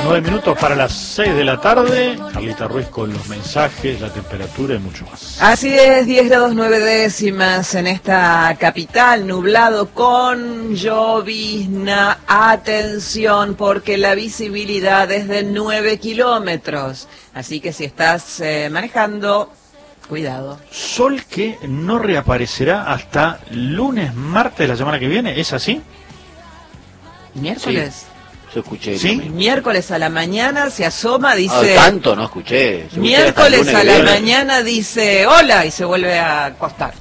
9 minutos para las 6 de la tarde. Carlita Ruiz con los mensajes, la temperatura y mucho más. Así es, 10 grados 9 décimas en esta capital, nublado con llovizna. Atención, porque la visibilidad es de 9 kilómetros. Así que si estás manejando, cuidado. Sol que no reaparecerá hasta lunes, martes de la semana que viene, ¿es así? ¿Miércoles? Sí. Yo escuché. ¿Sí? Miércoles a la mañana se asoma, dice... tanto no escuché. Miércoles a la mañana dice hola y se vuelve a acostar.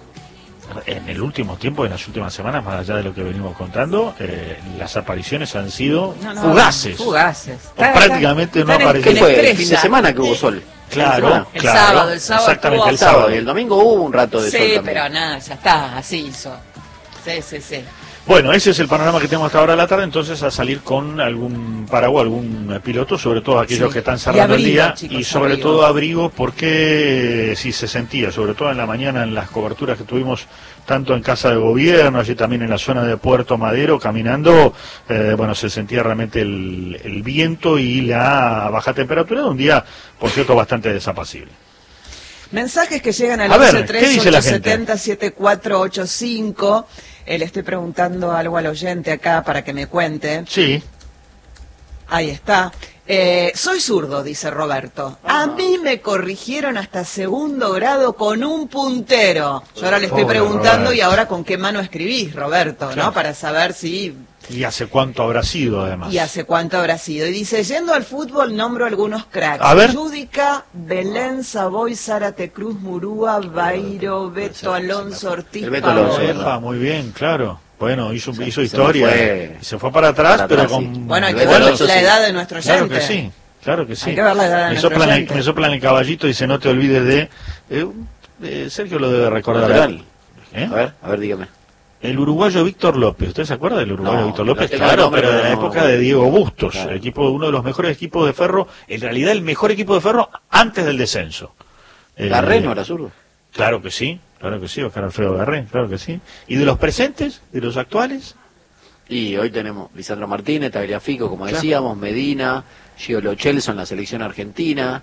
En el último tiempo, en las últimas semanas, más allá de lo que venimos contando, las apariciones han sido fugaces. Fugaces. O prácticamente no apareció. ¿Qué fue? El fin de semana que hubo sol. Claro, El claro. sábado Exactamente, el estuvo- sábado. Y el domingo hubo un rato de sol Sí, también. pero nada, ya está, así hizo. Sí. Bueno, ese es el panorama que tenemos hasta ahora de la tarde, entonces a salir con algún paraguas, algún piloto, sobre todo aquellos Sí. que están Y cerrando abrigo, el día, chicos, y sobre abrigo. todo abrigo, porque sí se sentía, sobre todo en la mañana en las coberturas que tuvimos tanto en Casa de Gobierno, allí también en la zona de Puerto Madero, caminando, bueno, se sentía realmente el viento y la baja temperatura de un día, por cierto, bastante desapacible. Mensajes que llegan al A ver, ¿qué dice la gente? 11-3-870-7485. Le estoy preguntando algo al oyente acá para que me cuente. Sí. Ahí está. Soy zurdo, dice Roberto. A mí me corrigieron hasta segundo grado con un puntero. Yo ahora le estoy Pobre preguntando Roberto. y ahora con qué mano escribís, Roberto, Claro. ¿no? Para saber si... ¿Y hace cuánto habrá sido, además? ¿Y hace cuánto habrá sido? Y dice, yendo al fútbol, nombro algunos cracks. A ver. Yudica, Belén, Savoy, Zárate Cruz, Murúa, Bairo, Beto, Alonso, Ortiz, El Beto Alonso, Pavón. ¿verdad? Muy bien, claro. Bueno, hizo Se historia. fue. Y se fue para atrás, Para pero atrás, con... sí. Bueno, hay que Beto ver Alonso, la sí. edad de nuestro oyente. Claro que sí, claro que sí. Hay que ver la edad de Me nuestro soplan, oyente. me soplan el caballito y dice, no te olvides de... Sergio lo debe recordar. Lateral. ¿Eh? A ver, dígame. El uruguayo Víctor López. ¿Usted se acuerda del uruguayo No, Víctor no López? tengo el Claro, nombre, pero de la pero no- época de Diego Bustos. Claro. El equipo, uno de los mejores equipos de Ferro. En realidad, el mejor equipo de Ferro antes del descenso. Garré no era zurdo. Claro que sí, Oscar Alfredo Garré, claro que sí. ¿Y de los presentes, de los actuales? Y hoy tenemos Lisandro Martínez, Tagliafico, como Claro. decíamos, Medina, Gio Lo Celso en la selección argentina,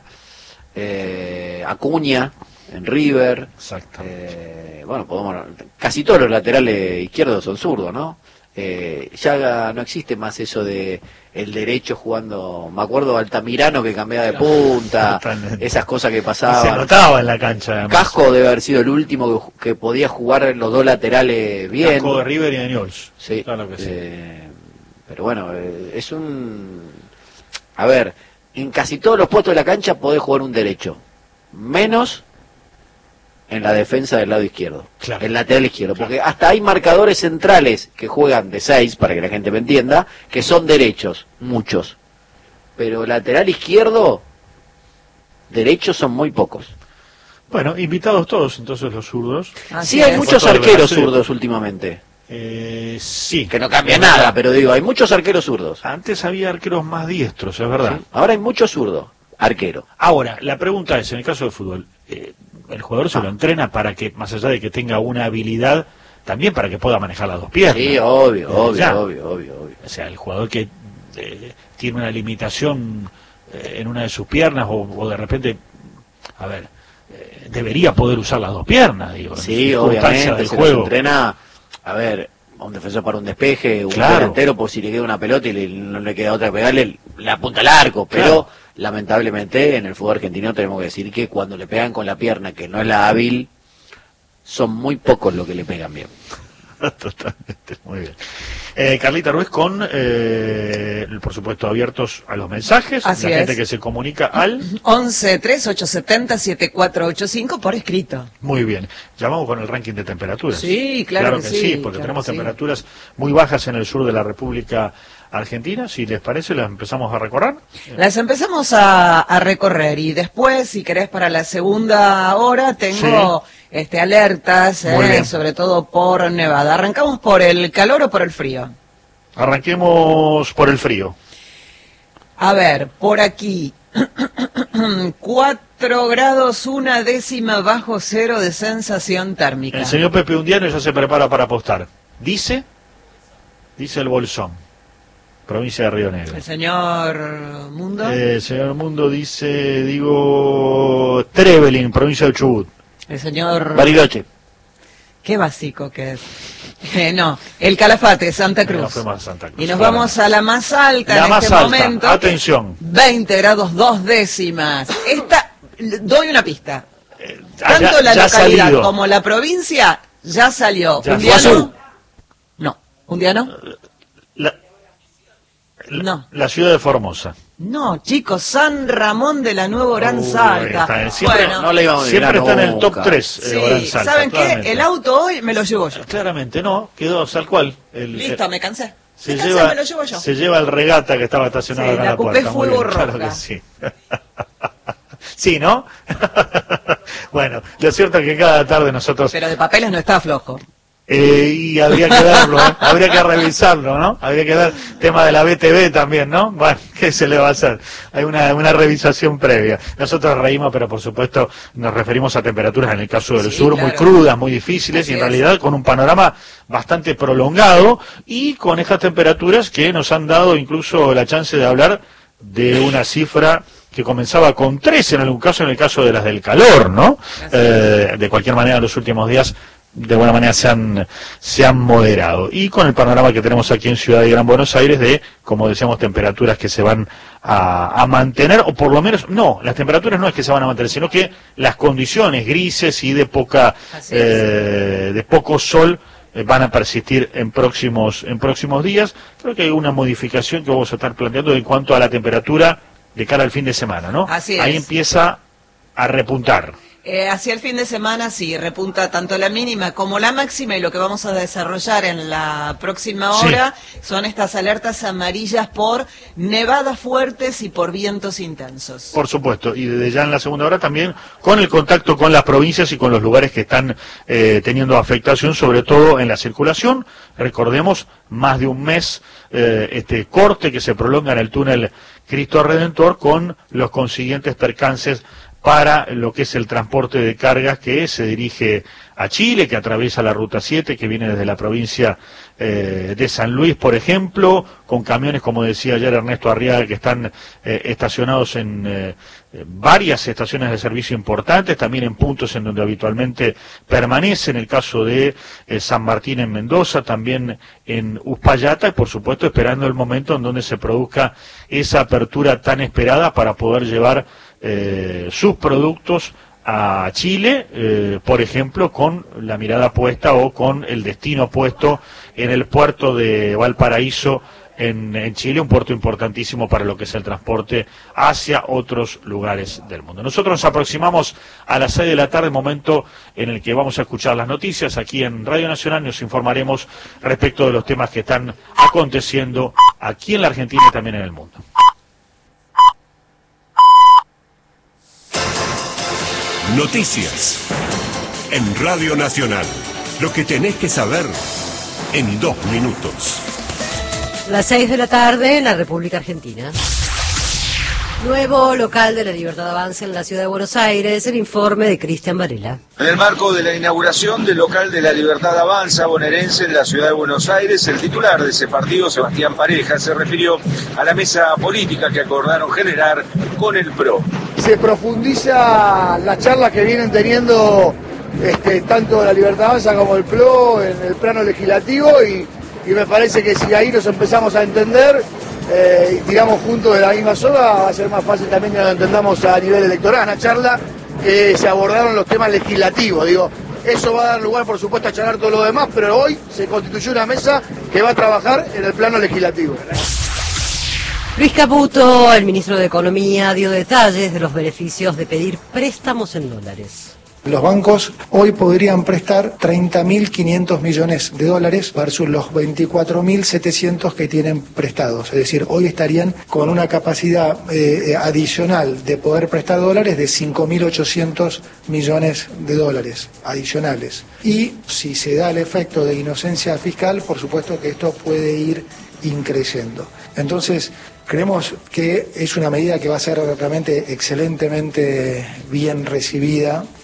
Acuña en River. Exactamente. Bueno, casi todos los laterales izquierdos son zurdos, ¿no? Ya no existe más eso de el derecho jugando, me acuerdo Altamirano que cambiaba de punta, Totalmente. esas cosas que Se pasaban. notaba en la cancha, además. Casco debe haber sido el último que podía jugar en los dos laterales bien. Casco de River y de Newell's. Sí, Claro que sí. pero bueno, es a ver, en casi todos los puestos de la cancha podés jugar un derecho, menos en la defensa del lado izquierdo, Claro. el lateral izquierdo, porque hasta hay marcadores centrales que juegan de 6, para que la gente me entienda, que son derechos, muchos, pero lateral izquierdo, derechos son muy pocos. Bueno, invitados todos, entonces, los zurdos. Así Sí, hay es. muchos Foto del arqueros Brasil. zurdos últimamente, Sí. que no cambia nada, pero digo, hay muchos arqueros zurdos. Antes había arqueros más diestros, es verdad. ¿Sí? Ahora hay muchos zurdos, arquero. Ahora, la pregunta es, en el caso de fútbol, el jugador se lo entrena para que, más allá de que tenga una habilidad, también para que pueda manejar las dos piernas. Sí, obvio, Ya. obvio. O sea, el jugador que tiene una limitación en una de sus piernas o de repente, a ver, debería poder usar las dos piernas, digo, en Sí, circunstancias obviamente, del se juego. los entrena, a ver, a un defensor para un despeje, un Claro. delantero, pues si le queda una pelota y no le queda otra que pegarle, la apunta al arco, pero Claro. lamentablemente en el fútbol argentino tenemos que decir que cuando le pegan con la pierna, que no es la hábil, son muy pocos los que le pegan bien. Totalmente, muy bien. Carlita Ruiz con, por supuesto, abiertos a los mensajes, Así la gente es. que se comunica al... 11-3-870-7485 por escrito. Muy bien. Llamamos con el ranking de temperaturas. Sí, claro que que sí, sí, porque claro tenemos que sí. temperaturas muy bajas en el sur de la República Argentina. Si les parece, las empezamos a recorrer. Las empezamos a recorrer y después, si querés, para la segunda hora tengo alertas, Muy bien. sobre todo por Nevada. ¿Arrancamos por el calor o por el frío? Arranquemos por el frío. A ver, por aquí, 4 grados, 1/10 bajo cero de sensación térmica. El señor Pepe Undiano ya se prepara para apostar. Dice el bolsón. provincia de Río Negro. El señor Mundo. El señor Mundo dice, Trevelin, provincia de Chubut. El señor... Bariloche. Qué básico que es. No, el Calafate, Santa Cruz. No, fuimos a Santa Cruz, Y nos vamos a la más alta la en más este alta. momento. Atención. 20 grados 2 décimas. Esta, doy una pista. Ya Tanto la ha localidad salido. como la provincia ya salió. Ya ¿Un fue día azul. no? No. ¿Un día no? No. La ciudad de Formosa. No, chicos, San Ramón de la Nueva Oranzalta. Está bien. Siempre, Bueno, no le íbamos a siempre mirar está en el top nunca. 3. sí, ¿saben qué? El auto hoy me lo llevo yo. Claramente no, quedó tal cual. Listo, me cansé. Se Me cansé, lleva, me lo llevo yo. se lleva el Regata que estaba estacionado Sí, acá en la la Coupé puerta. Muy Fuego bien, claro Roja. que sí. Sí, ¿no? Bueno, lo cierto es que cada tarde nosotros... Pero de papeles no está flojo. y habría que verlo, habría que revisarlo, ¿no? Habría que ver tema de la BTV también, ¿no? Bueno, ¿qué se le va a hacer? Hay una revisación previa. Nosotros reímos, pero por supuesto nos referimos a temperaturas en el caso del Sí, sur claro. muy crudas, muy difíciles, Así y en es. realidad con un panorama bastante prolongado y con estas temperaturas que nos han dado incluso la chance de hablar de una cifra que comenzaba con 13 en algún caso, en el caso de las del calor, ¿no? De cualquier manera, en los últimos días de buena manera se han moderado. Y con el panorama que tenemos aquí en Ciudad de Gran Buenos Aires de, como decíamos, temperaturas que se van a mantener, o por lo menos, no, las temperaturas no es que se van a mantener, sino que las condiciones grises y de poco sol van a persistir en próximos días. Creo que hay una modificación que vamos a estar planteando en cuanto a la temperatura de cara al fin de semana, ¿no? Así Ahí es. empieza a repuntar. Hacia el fin de semana sí, repunta tanto la mínima como la máxima, y lo que vamos a desarrollar en la próxima hora son estas alertas amarillas por nevadas fuertes y por vientos intensos. Por supuesto, y desde ya en la segunda hora también con el contacto con las provincias y con los lugares que están teniendo afectación, sobre todo en la circulación. Recordemos, más de un mes este corte que se prolonga en el túnel Cristo Redentor, con los consiguientes percances para lo que es el transporte de cargas que se dirige a Chile, que atraviesa la Ruta 7, que viene desde la provincia de San Luis, por ejemplo, con camiones, como decía ayer Ernesto Arriaga, que están estacionados en varias estaciones de servicio importantes, también en puntos en donde habitualmente permanece, en el caso de San Martín en Mendoza, también en Uspallata, y por supuesto esperando el momento en donde se produzca esa apertura tan esperada para poder llevar sus productos a Chile, por ejemplo, con la mirada puesta o con el destino puesto en el puerto de Valparaíso en Chile, un puerto importantísimo para lo que es el transporte hacia otros lugares del mundo. Nosotros nos aproximamos a las 6 de la tarde, momento en el que vamos a escuchar las noticias. Aquí en Radio Nacional nos informaremos respecto de los temas que están aconteciendo aquí en la Argentina y también en el mundo. Noticias en Radio Nacional. Lo que tenés que saber en 2 minutos. Las 6 de la tarde en la República Argentina. Nuevo local de la Libertad Avanza en la Ciudad de Buenos Aires, el informe de Cristian Varela. En el marco de la inauguración del local de la Libertad Avanza bonaerense en la Ciudad de Buenos Aires, el titular de ese partido, Sebastián Pareja, se refirió a la mesa política que acordaron generar con el PRO. Se profundiza la charla que vienen teniendo tanto la Libertad Avanza como el PRO en el plano legislativo, y me parece que si ahí nos empezamos a entender y tiramos juntos de la misma soga, va a ser más fácil también que lo entendamos a nivel electoral. Una charla que se abordaron los temas legislativos, eso va a dar lugar por supuesto a charlar todo lo demás, pero hoy se constituyó una mesa que va a trabajar en el plano legislativo. Luis Caputo, el ministro de Economía, dio detalles de los beneficios de pedir préstamos en dólares. Los bancos hoy podrían prestar 30.500 millones de dólares versus los 24.700 que tienen prestados. Es decir, hoy estarían con una capacidad adicional de poder prestar dólares de 5.800 millones de dólares adicionales. Y si se da el efecto de inocencia fiscal, por supuesto que esto puede ir increciendo. Entonces, creemos que es una medida que va a ser realmente excelentemente bien recibida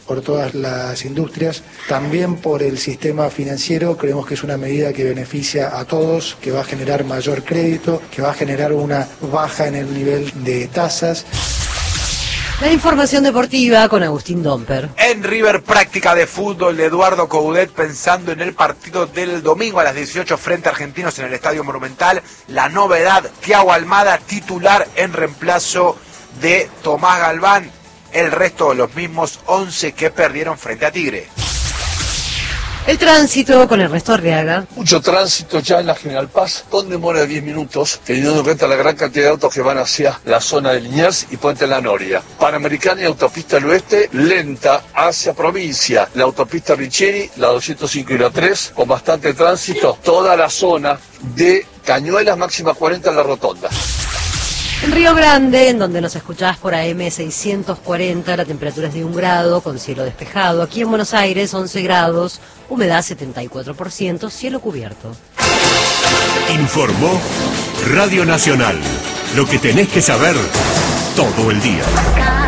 por todas las industrias, también por el sistema financiero. Creemos que es una medida que beneficia a todos, que va a generar mayor crédito, que va a generar una baja en el nivel de tasas. La información deportiva con Agustín Domper. En River, práctica de fútbol de Eduardo Coudet pensando en el partido del domingo a las 18 frente a Argentinos en el Estadio Monumental. La novedad, Thiago Almada titular en reemplazo de Tomás Galván. El resto de los mismos 11 que perdieron frente a Tigre. El tránsito con Ernesto Arriaga. Mucho tránsito ya en la General Paz, con demora de 10 minutos, teniendo en cuenta la gran cantidad de autos que van hacia la zona de Liniers y Puente La Noria. Panamericana y Autopista del Oeste, lenta hacia provincia. La autopista Richieri, la 205 y la 3, con bastante tránsito. Toda la zona de Cañuelas, máxima 40 en la rotonda. En Río Grande, en donde nos escuchás por AM 640, la temperatura es de 1 grado, con cielo despejado. Aquí en Buenos Aires, 11 grados, humedad 74%, cielo cubierto. Informó Radio Nacional. Lo que tenés que saber todo el día.